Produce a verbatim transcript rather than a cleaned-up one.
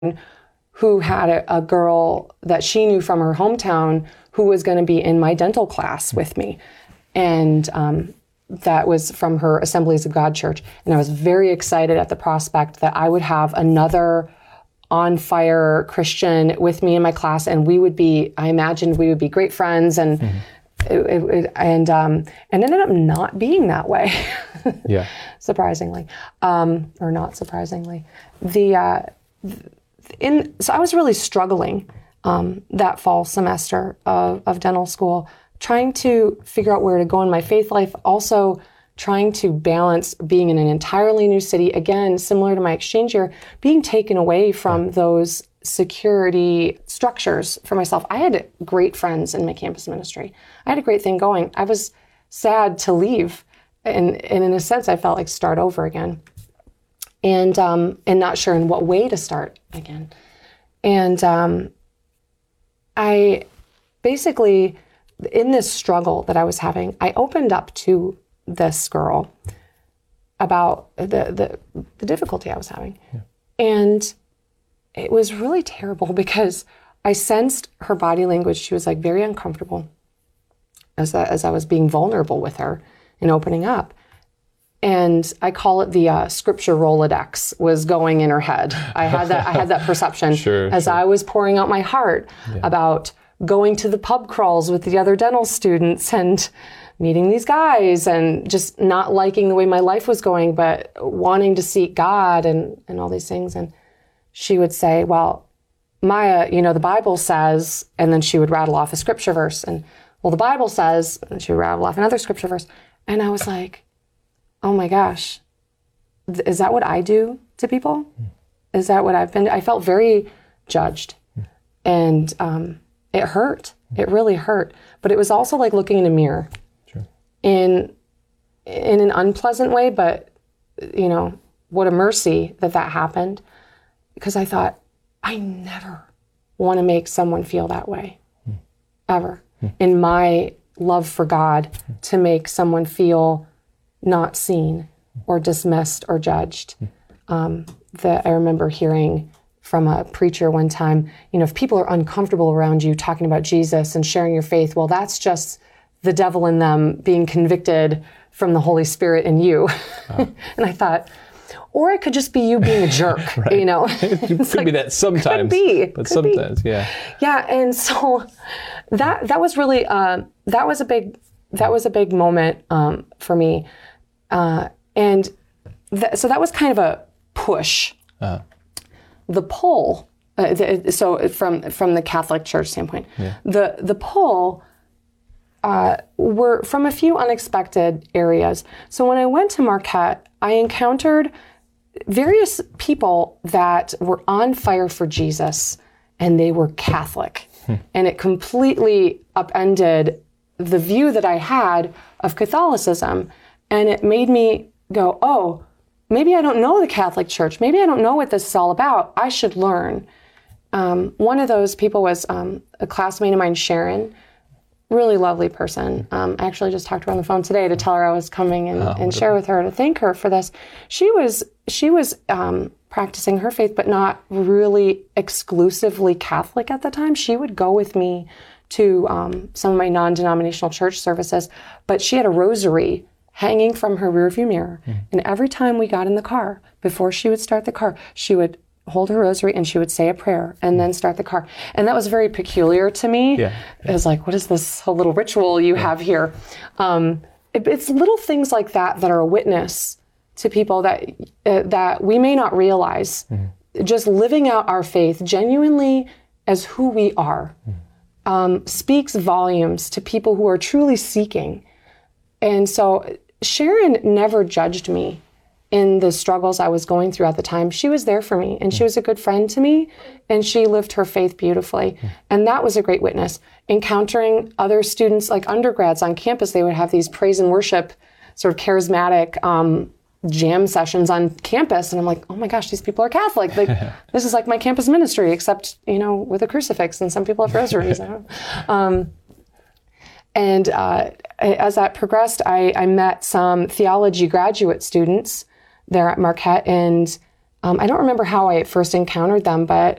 who had a, a girl that she knew from her hometown who was going to be in my dental class with me. And um, that was from her Assemblies of God church. And I was very excited at the prospect that I would have another on fire Christian with me in my class. And we would be, I imagined we would be great friends. And mm-hmm. it, it, it, and um, and ended up not being that way. Yeah. Surprisingly, um, or not surprisingly. The uh, in so I was really struggling um, that fall semester of, of dental school, trying to figure out where to go in my faith life, also trying to balance being in an entirely new city, again, similar to my exchange year, being taken away from yeah. those security structures for myself. I had great friends in my campus ministry. I had a great thing going. I was sad to leave, and, and in a sense, I felt like start over again, and um, and not sure in what way to start again. And um, I basically, in this struggle that I was having, I opened up to this girl about the the, the difficulty I was having. Yeah. And it was really terrible because I sensed her body language. She was like very uncomfortable as I, as I was being vulnerable with her and opening up. And I call it the uh, scripture Rolodex was going in her head. I had that I had that perception sure, as sure. I was pouring out my heart yeah. about going to the pub crawls with the other dental students and meeting these guys and just not liking the way my life was going, but wanting to seek God and, and all these things. And she would say, well, Maya, you know, the Bible says, and then she would rattle off a scripture verse. And, well, the Bible says, and she would rattle off another scripture verse. And I was like, oh my gosh, th- is that what I do to people? Mm. Is that what I've been? I felt very judged. Mm. And um, it hurt. Mm. It really hurt. But it was also like looking in a mirror. In in an unpleasant way, but, you know, what a mercy that that happened. Because I thought, I never want to make someone feel that way, mm. ever. Mm. In my love for God, mm. to make someone feel not seen or dismissed or judged. Mm. Um, that I remember hearing from a preacher one time, you know, if people are uncomfortable around you talking about Jesus and sharing your faith, well, that's just the devil in them being convicted from the Holy Spirit in you. Oh. And I thought, or it could just be you being a jerk, right. you know? It could like, be that sometimes. Could be. But could sometimes, be. yeah. Yeah, and so that that was really, uh, that was a big, that was a big moment um, for me. Uh, and th- so that was kind of a push. Uh-huh. The pull, uh, the, so from from the Catholic Church standpoint, yeah. the the pull, Uh, were from a few unexpected areas. So when I went to Marquette, I encountered various people that were on fire for Jesus, and they were Catholic. Hmm. And it completely upended the view that I had of Catholicism. And it made me go, oh, maybe I don't know the Catholic Church. Maybe I don't know what this is all about. I should learn. Um, one of those people was um, a classmate of mine, Sharon. Really lovely person. Um, I actually just talked to her on the phone today to tell her I was coming and, oh, and share with her to thank her for this. She was she was um, practicing her faith, but not really exclusively Catholic at the time. She would go with me to um, some of my non-denominational church services, but she had a rosary hanging from her rearview mirror. Mm-hmm. And every time we got in the car, before she would start the car, she would hold her rosary and she would say a prayer and then start the car. And that was very peculiar to me. Yeah. It was like, what is this a little ritual you yeah. have here? Um, it, it's little things like that that are a witness to people that uh, that we may not realize. Mm-hmm. Just living out our faith genuinely as who we are mm-hmm. um, speaks volumes to people who are truly seeking. And so Sharon never judged me in the struggles I was going through at the time. She was there for me, and she was a good friend to me, and she lived her faith beautifully. And that was a great witness. Encountering other students, like undergrads on campus, they would have these praise and worship, sort of charismatic um, jam sessions on campus, and I'm like, oh my gosh, these people are Catholic. Like, this is like my campus ministry, except, you know, with a crucifix, and some people have rosaries. um, and uh, as that progressed, I, I met some theology graduate students there at Marquette, and Um, I don't remember how I first encountered them, but